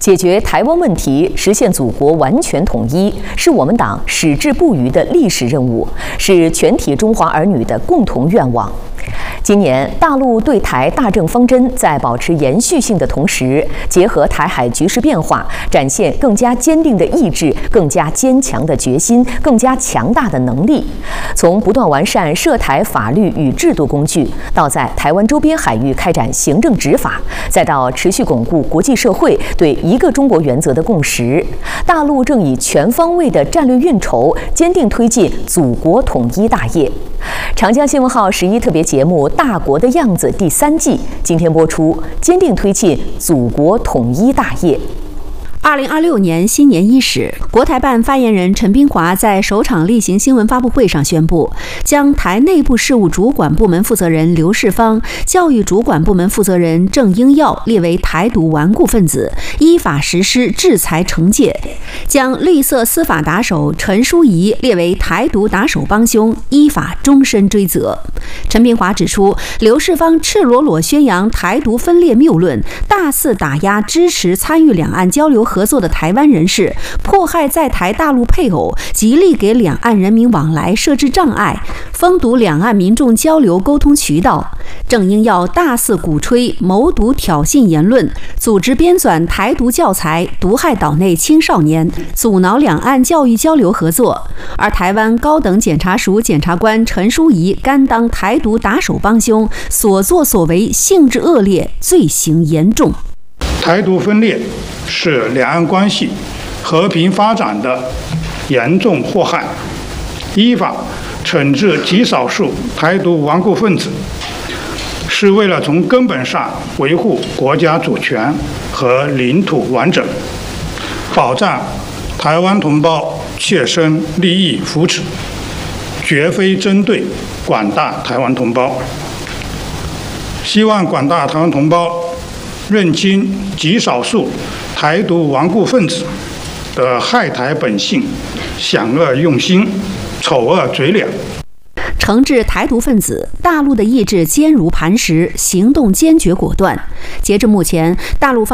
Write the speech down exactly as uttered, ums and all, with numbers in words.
解决台湾问题，实现祖国完全统一，是我们党矢志不渝的历史任务，是全体中华儿女的共同愿望。今年，大陆对台大政方针在保持延续性的同时，结合台海局势变化，展现更加坚定的意志、更加坚强的决心、更加强大的能力。从不断完善涉台法律与制度工具，到在台湾周边海域开展行政执法，再到持续巩固国际社会对一个中国原则的共识，大陆正以全方位的战略运筹，坚定推进祖国统一大业。长江新闻号十一特别节目《大国的样子》第三季今天播出，坚定推进祖国统一大业。 二零二六年新年伊始，国台办发言人陈斌华在首场例行新闻发布会上宣布，将台内部事务主管部门负责人刘世芳、教育主管部门负责人郑英耀列为台独顽固分子，依法实施制裁惩戒；将绿色司法打手陈淑仪列为台独打手帮凶，依法终身追责。陈斌华指出，刘世芳赤裸裸宣扬台独分裂谬论，大肆打压支持参与两岸交流合作的台湾人士，迫害在台大陆配偶，极力给两岸人民往来设置障碍，封堵两岸民众交流沟通渠道。郑英耀大肆鼓吹谋独挑衅言论，组织编纂台独教材，毒害岛内青少年，阻挠两岸教育交流合作。而台湾高等检察署检察官陈淑仪甘当台独打手帮凶，所作所为性质恶劣，罪行严重。 台独分裂是两岸关系和平发展的严重祸害，依法惩治极少数台独顽固分子，是为了从根本上维护国家主权和领土完整，保障台湾同胞切身利益福祉，绝非针对广大台湾同胞。希望广大台湾同胞认清极少数台独顽固分子的害台本性、险恶用心、丑恶嘴脸。 惩治台独分子，大陆的意志坚如磐石，行动坚决果断。截至目前，大陆方